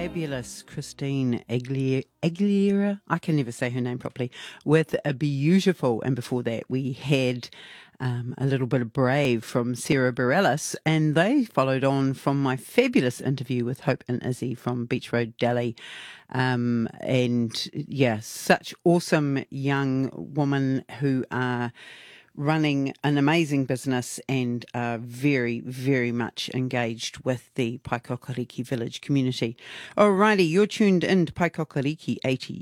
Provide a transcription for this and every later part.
fabulous Christine Aguilera, I can never say her name properly, with a beautiful, and before that we had a little bit of Brave from Sarah Bareilles, and they followed on from my fabulous interview with Hope and Izzy from Beach Road Deli. And yeah, such awesome young women who are running an amazing business and are very, very much engaged with the Paikokariki village community. Alrighty, you're tuned in to Paikokariki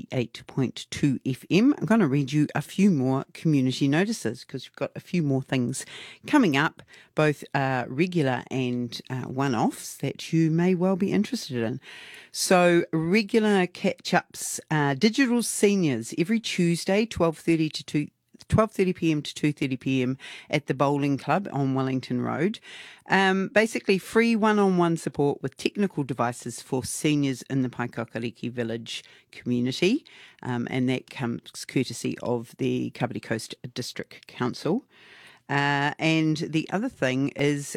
88.2 FM. I'm going to read you a few more community notices because we've got a few more things coming up, both regular and one-offs that you may well be interested in. So regular catch-ups, digital seniors every Tuesday, 12:30 p.m. to 2:30 p.m. at the Bowling Club on Wellington Road. Basically free one-on-one support with technical devices for seniors in the Paikokariki village community, and that comes courtesy of the Kapiti Coast District Council. And the other thing is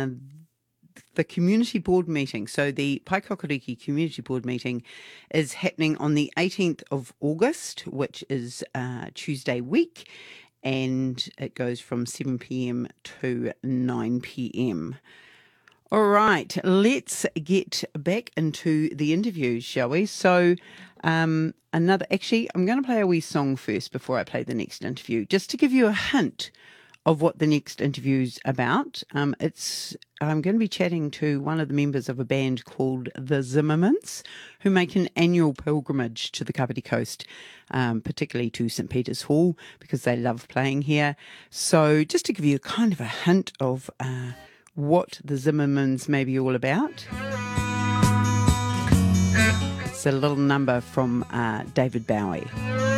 the community board meeting. So the Paikokariki community board meeting is happening on the 18th of August, which is Tuesday week, and it goes from 7 p.m. to 9 p.m. All right, let's get back into the interview, shall we? So I'm going to play a wee song first before I play the next interview, just to give you a hint of what the next interview's about. I'm going to be chatting to one of the members of a band called the Zimmermans, who make an annual pilgrimage to the Kapiti Coast, particularly to St. Peter's Hall, because they love playing here. So just to give you kind of a hint of what the Zimmermans may be all about, it's a little number from David Bowie.